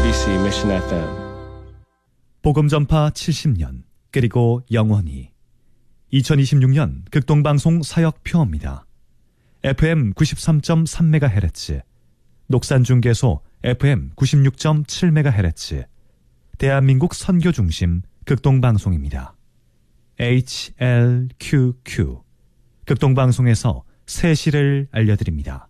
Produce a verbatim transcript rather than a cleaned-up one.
엠비씨 Mission 에프엠. 복음 전파 칠십 년 그리고 영원히 이천이십육 년 극동방송 사역표입니다. 에프엠 구십삼 점 삼 메가헤르츠, 녹산중계소 에프엠 구십육 점 칠 메가헤르츠, 대한민국 선교중심 극동방송입니다. 에이치엘큐큐 극동방송에서 새 시를 알려드립니다.